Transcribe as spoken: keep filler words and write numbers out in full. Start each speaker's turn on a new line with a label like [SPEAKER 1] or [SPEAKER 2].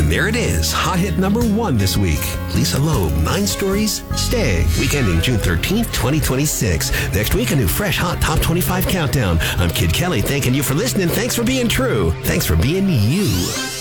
[SPEAKER 1] And there it is, hot hit number one this week. Lisa Loeb, Nine Stories, Stay. Week ending June thirteenth, twenty twenty-six. Next week, a new fresh hot top twenty-five countdown. I'm Kid Kelly, thanking you for listening. Thanks for being true. Thanks for being you.